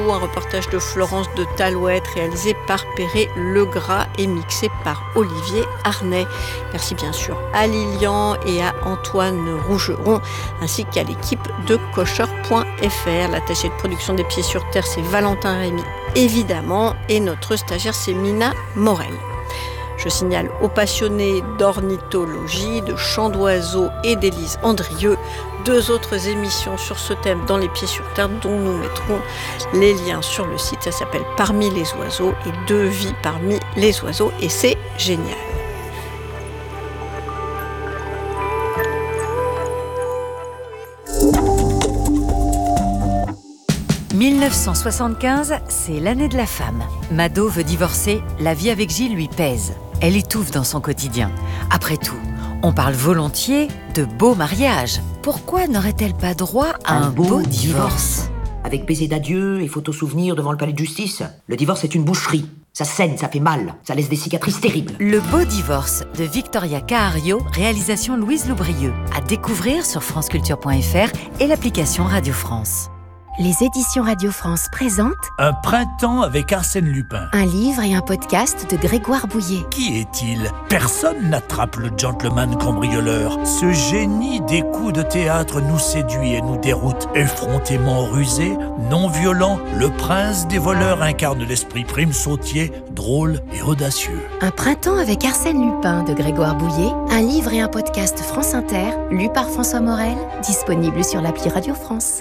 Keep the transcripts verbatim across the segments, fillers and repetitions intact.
un reportage de Florence de Talouette réalisé par Perret Legras et mixé par Olivier Arnay. Merci bien sûr à Lilian et à Antoine Rougeron ainsi qu'à l'équipe de cocheur point f r. L'attaché de production des Pieds sur Terre, c'est Valentin Rémy évidemment, et notre stagiaire, c'est Mina Morel. Je signale aux passionnés d'ornithologie, de chants d'oiseaux et d'Élise Andrieux deux autres émissions sur ce thème dans les Pieds sur Terre dont nous mettrons les liens sur le site. Ça s'appelle Parmi les oiseaux et Deux vies parmi les oiseaux et c'est génial. dix-neuf cent soixante-quinze, c'est l'année de la femme. Mado veut divorcer, la vie avec Gilles lui pèse. Elle étouffe dans son quotidien. Après tout, on parle volontiers de beau mariage. Pourquoi n'aurait-elle pas droit à un, un beau, beau divorce, divorce avec baiser d'adieu et photos souvenirs devant le palais de justice. Le divorce est une boucherie. Ça saigne, ça fait mal, ça laisse des cicatrices terribles. Le beau divorce de Victoria Cahario, réalisation Louise Loubrieux. À découvrir sur franceculture point f r et l'application Radio France. Les éditions Radio France présentent Un printemps avec Arsène Lupin. Un livre et un podcast de Grégoire Bouillet. Qui est-il ? Personne n'attrape le gentleman cambrioleur. Ce génie des coups de théâtre nous séduit et nous déroute. Effrontément rusé, non violent, le prince des voleurs incarne l'esprit prime sautier, drôle et audacieux. Un printemps avec Arsène Lupin de Grégoire Bouillet. Un livre et un podcast France Inter, lu par François Morel, disponible sur l'appli Radio France.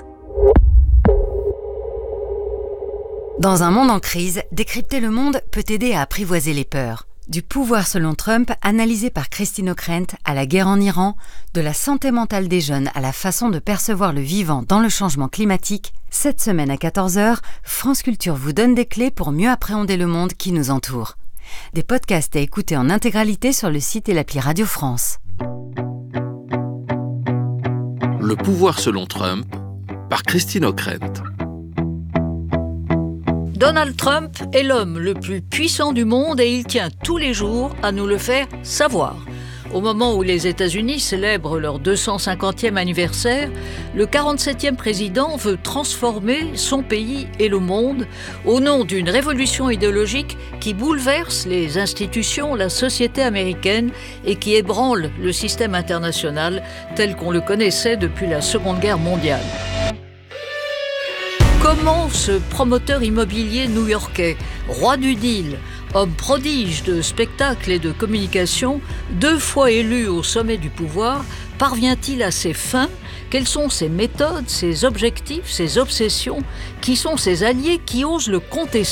Dans un monde en crise, décrypter le monde peut aider à apprivoiser les peurs. Du pouvoir selon Trump, analysé par Christine O'Krent, à la guerre en Iran, de la santé mentale des jeunes à la façon de percevoir le vivant dans le changement climatique, cette semaine à quatorze heures, France Culture vous donne des clés pour mieux appréhender le monde qui nous entoure. Des podcasts à écouter en intégralité sur le site et l'appli Radio France. Le pouvoir selon Trump, par Christine O'Krent. Donald Trump est l'homme le plus puissant du monde et il tient tous les jours à nous le faire savoir. Au moment où les États-Unis célèbrent leur deux cent cinquantième anniversaire, le quarante-septième président veut transformer son pays et le monde au nom d'une révolution idéologique qui bouleverse les institutions, la société américaine et qui ébranle le système international tel qu'on le connaissait depuis la Seconde Guerre mondiale. Comment ce promoteur immobilier new-yorkais, roi du deal, homme prodige de spectacle et de communication, deux fois élu au sommet du pouvoir, parvient-il à ses fins ? Quelles sont ses méthodes, ses objectifs, ses obsessions ? Qui sont ses alliés qui osent le contester ?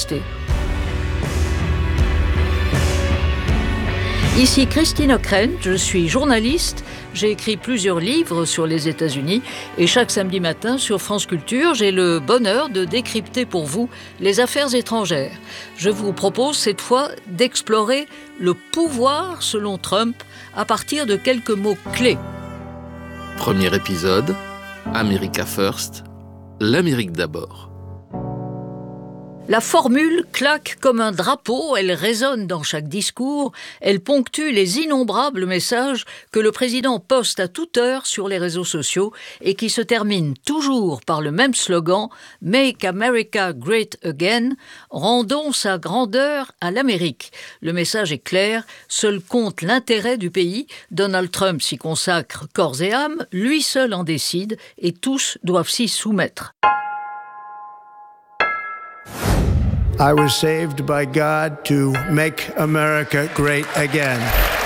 Ici Christine O'Krent, je suis journaliste, j'ai écrit plusieurs livres sur les États-Unis et chaque samedi matin sur France Culture, j'ai le bonheur de décrypter pour vous les affaires étrangères. Je vous propose cette fois d'explorer le pouvoir selon Trump à partir de quelques mots clés. Premier épisode, America First, l'Amérique d'abord. La formule claque comme un drapeau, elle résonne dans chaque discours, elle ponctue les innombrables messages que le président poste à toute heure sur les réseaux sociaux et qui se terminent toujours par le même slogan « Make America Great Again », rendons sa grandeur à l'Amérique. Le message est clair, seul compte l'intérêt du pays, Donald Trump s'y consacre corps et âme, lui seul en décide et tous doivent s'y soumettre. I was saved by God to make America great again.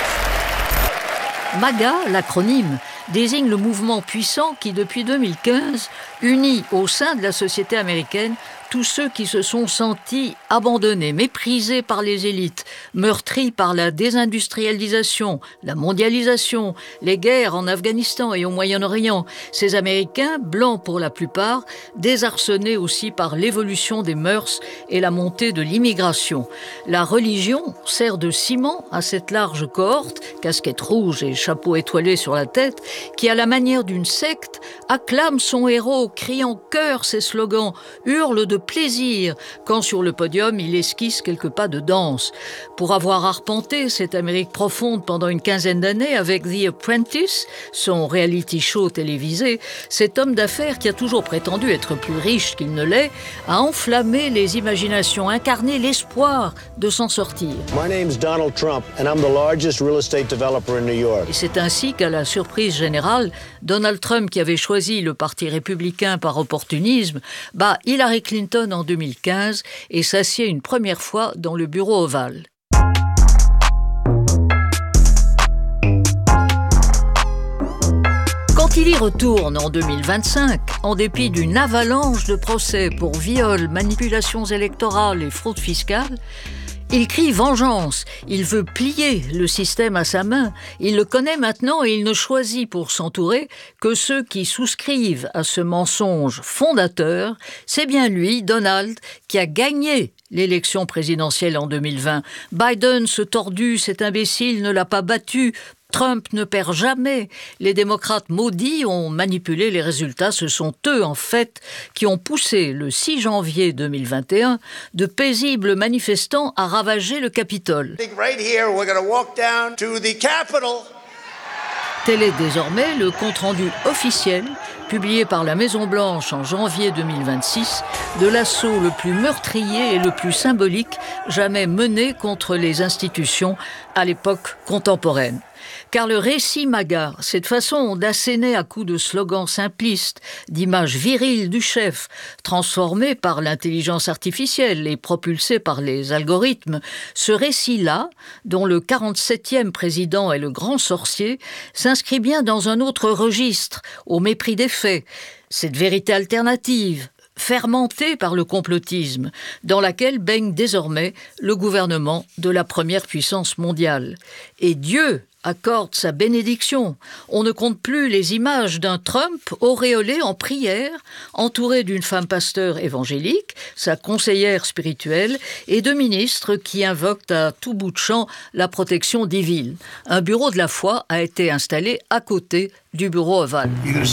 MAGA, l'acronyme, désigne le mouvement puissant qui, depuis deux mille quinze, unit au sein de la société américaine tous ceux qui se sont sentis abandonnés, méprisés par les élites, meurtris par la désindustrialisation, la mondialisation, les guerres en Afghanistan et au Moyen-Orient. Ces Américains, blancs pour la plupart, désarçonnés aussi par l'évolution des mœurs et la montée de l'immigration. La religion sert de ciment à cette large cohorte, casquette rouge et chapeau étoilé sur la tête, qui, à la manière d'une secte, acclame son héros, crie en chœur ses slogans, hurle de plaisir, quand sur le podium il esquisse quelques pas de danse. Pour avoir arpenté cette Amérique profonde pendant une quinzaine d'années avec The Apprentice, son reality show télévisé, cet homme d'affaires qui a toujours prétendu être plus riche qu'il ne l'est, a enflammé les imaginations, incarné l'espoir de s'en sortir. My name's Donald Trump and I'm the largest real estate developer in New York. Et c'est ainsi qu'à la surprise générale, Donald Trump, qui avait choisi le parti républicain par opportunisme, bat Hillary Clinton en deux mille quinze et s'assied une première fois dans le bureau ovale. Quand il y retourne en deux mille vingt-cinq, en dépit d'une avalanche de procès pour viol, manipulations électorales et fraude fiscale, il crie vengeance, il veut plier le système à sa main, il le connaît maintenant et il ne choisit pour s'entourer que ceux qui souscrivent à ce mensonge fondateur. C'est bien lui, Donald, qui a gagné l'élection présidentielle en deux mille vingt. Biden, ce tordu, cet imbécile, ne l'a pas battu. Trump ne perd jamais. Les démocrates maudits ont manipulé les résultats. Ce sont eux, en fait, qui ont poussé, le six janvier deux mille vingt et un, de paisibles manifestants à ravager le Capitole. Tel est désormais le compte-rendu officiel, publié par la Maison-Blanche en janvier deux mille vingt-six, de l'assaut le plus meurtrier et le plus symbolique jamais mené contre les institutions à l'époque contemporaine. Car le récit MAGA, cette façon d'asséner à coups de slogans simplistes, d'images viriles du chef, transformées par l'intelligence artificielle et propulsées par les algorithmes, ce récit-là, dont le quarante-septième président est le grand sorcier, s'inscrit bien dans un autre registre, au mépris des faits. Cette vérité alternative, fermentée par le complotisme, dans laquelle baigne désormais le gouvernement de la première puissance mondiale. Et Dieu accorde sa bénédiction. On ne compte plus les images d'un Trump auréolé en prière, entouré d'une femme pasteur évangélique, sa conseillère spirituelle, et de ministres qui invoquent à tout bout de champ la protection divine. Un bureau de la foi a été installé à côté du bureau ovale.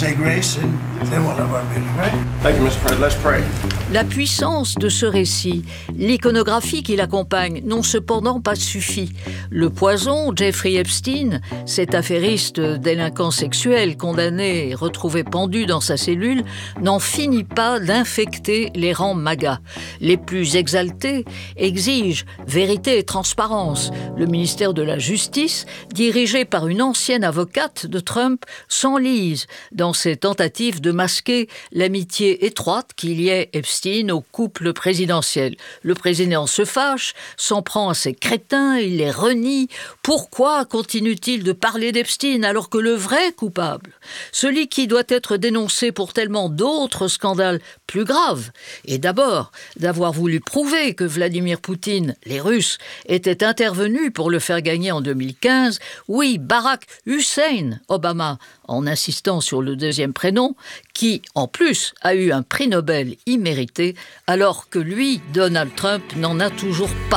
La puissance de ce récit, l'iconographie qui l'accompagne, n'ont cependant pas suffi. Le poison, Jeffrey Epstein, cet affairiste délinquant sexuel condamné et retrouvé pendu dans sa cellule, n'en finit pas d'infecter les rangs MAGA. Les plus exaltés exigent vérité et transparence. Le ministère de la Justice, dirigé par une ancienne avocate de Trump, s'enlise dans ses tentatives de masquer l'amitié étroite qu'il liait Epstein au couple présidentiel. Le président se fâche, s'en prend à ces crétins, il les renie. Pourquoi continue-t-il de parler d'Epstein alors que le vrai coupable, celui qui doit être dénoncé pour tellement d'autres scandales plus graves, est d'abord d'avoir voulu prouver que Vladimir Poutine, les Russes, étaient intervenus pour le faire gagner en deux mille quinze, oui, Barack Hussein Obama, en insistant sur le deuxième prénom, qui, en plus, a eu un prix Nobel immérité, alors que lui, Donald Trump, n'en a toujours pas.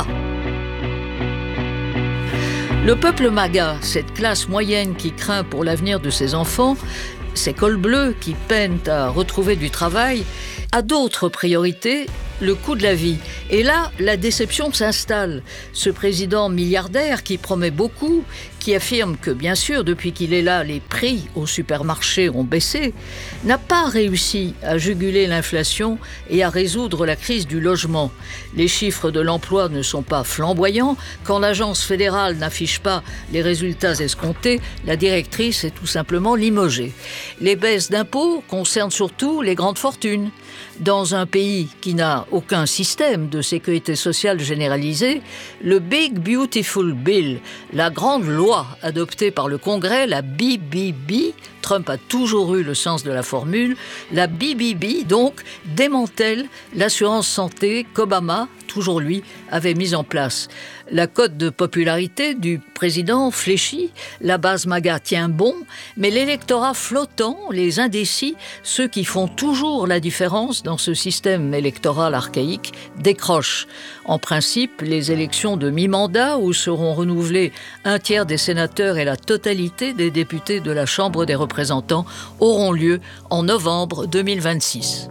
Le peuple MAGA, cette classe moyenne qui craint pour l'avenir de ses enfants, ces cols bleus qui peinent à retrouver du travail, a d'autres priorités, le coût de la vie. Et là, la déception s'installe. Ce président milliardaire qui promet beaucoup, qui affirme que, bien sûr, depuis qu'il est là, les prix au supermarché ont baissé, n'a pas réussi à juguler l'inflation et à résoudre la crise du logement. Les chiffres de l'emploi ne sont pas flamboyants. Quand l'agence fédérale n'affiche pas les résultats escomptés, la directrice est tout simplement limogée. Les baisses d'impôts concernent surtout les grandes fortunes. Dans un pays qui n'a aucun système de sécurité sociale généralisé, le Big Beautiful Bill, la grande loi adoptée par le Congrès, la B B B Trump a toujours eu le sens de la formule, la B B B, donc, démantèle l'assurance santé qu'Obama, toujours lui, avait mise en place. La cote de popularité du président fléchit, la base MAGA tient bon, mais l'électorat flottant, les indécis, ceux qui font toujours la différence dans ce système électoral archaïque, décrochent. En principe, les élections de mi-mandat, où seront renouvelés un tiers des sénateurs et la totalité des députés de la Chambre des représentants, auront lieu en novembre deux mille vingt-six.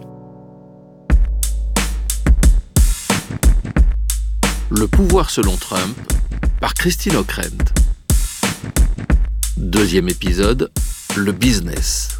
Le pouvoir selon Trump, par Christine Ockrent. Deuxième épisode, le business.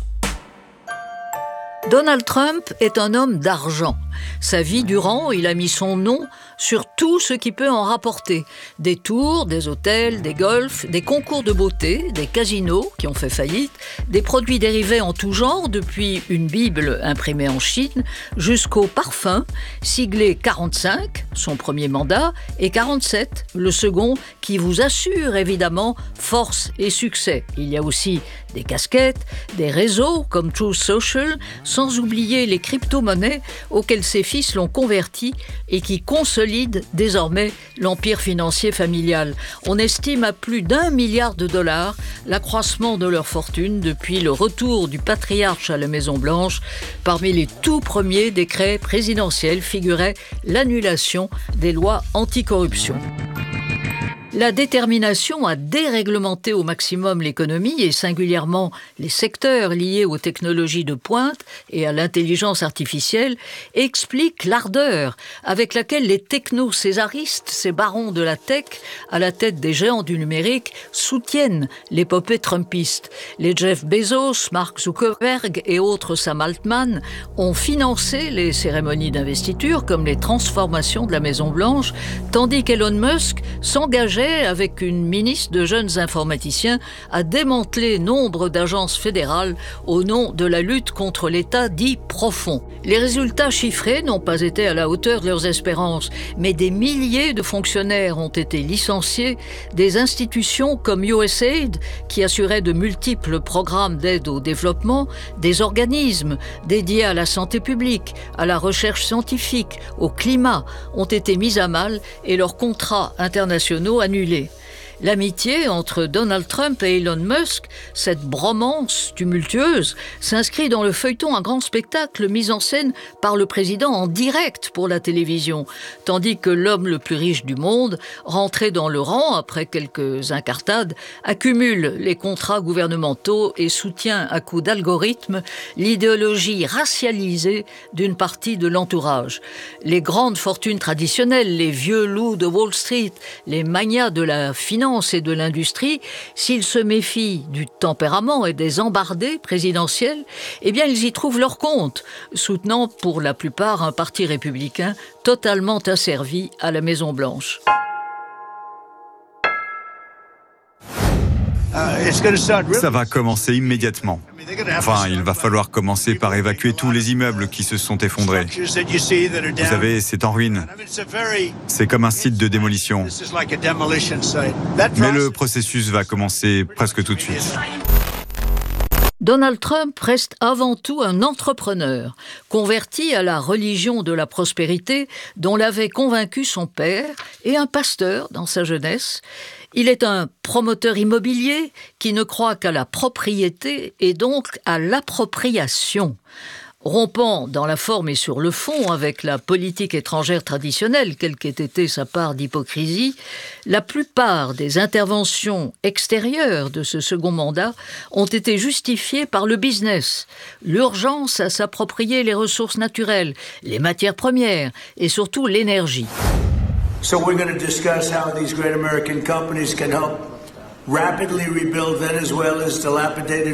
Donald Trump est un homme d'argent. Sa vie durant, il a mis son nom sur tout ce qui peut en rapporter. Des tours, des hôtels, des golfs, des concours de beauté, des casinos qui ont fait faillite, des produits dérivés en tout genre, depuis une Bible imprimée en Chine, jusqu'au parfum, siglé quarante-cinq, son premier mandat, et quarante-sept, le second, qui vous assure évidemment force et succès. Il y a aussi des casquettes, des réseaux comme Truth Social, sans oublier les crypto-monnaies auxquelles ses fils l'ont converti et qui consolident désormais l'empire financier familial. On estime à plus d'un milliard de dollars l'accroissement de leur fortune depuis le retour du patriarche à la Maison-Blanche. Parmi les tout premiers décrets présidentiels figurait l'annulation des lois anticorruption. La détermination à déréglementer au maximum l'économie et singulièrement les secteurs liés aux technologies de pointe et à l'intelligence artificielle explique l'ardeur avec laquelle les techno-césaristes, ces barons de la tech, à la tête des géants du numérique, soutiennent l'épopée trumpiste. Les Jeff Bezos, Mark Zuckerberg et autres Sam Altman ont financé les cérémonies d'investiture comme les transformations de la Maison-Blanche, tandis qu'Elon Musk s'engageait avec une ministre de jeunes informaticiens à démanteler nombre d'agences fédérales au nom de la lutte contre l'État dit profond. Les résultats chiffrés n'ont pas été à la hauteur de leurs espérances, mais des milliers de fonctionnaires ont été licenciés, des institutions comme U S A I D, qui assuraient de multiples programmes d'aide au développement, des organismes dédiés à la santé publique, à la recherche scientifique, au climat, ont été mis à mal et leurs contrats internationaux annulés. L'amitié entre Donald Trump et Elon Musk, cette bromance tumultueuse, s'inscrit dans le feuilleton Un grand spectacle mis en scène par le président en direct pour la télévision, tandis que l'homme le plus riche du monde, rentré dans le rang après quelques incartades, accumule les contrats gouvernementaux et soutient à coups d'algorithme l'idéologie racialisée d'une partie de l'entourage. Les grandes fortunes traditionnelles, les vieux loups de Wall Street, les magnats de la finance et de l'industrie, s'ils se méfient du tempérament et des embardées présidentielles, eh bien ils y trouvent leur compte, soutenant pour la plupart un parti républicain totalement asservi à la Maison-Blanche. Ça va commencer immédiatement. Enfin, il va falloir commencer par évacuer tous les immeubles qui se sont effondrés. Vous savez, c'est en ruine. C'est comme un site de démolition. Mais le processus va commencer presque tout de suite. Donald Trump reste avant tout un entrepreneur, converti à la religion de la prospérité dont l'avait convaincu son père et un pasteur dans sa jeunesse. Il est un promoteur immobilier qui ne croit qu'à la propriété et donc à l'appropriation. Rompant dans la forme et sur le fond avec la politique étrangère traditionnelle, quelle qu'ait été sa part d'hypocrisie, la plupart des interventions extérieures de ce second mandat ont été justifiées par le business, l'urgence à s'approprier les ressources naturelles, les matières premières et surtout l'énergie. So we're going to discuss how these great American companies can help rapidly rebuild Venezuela's dilapidated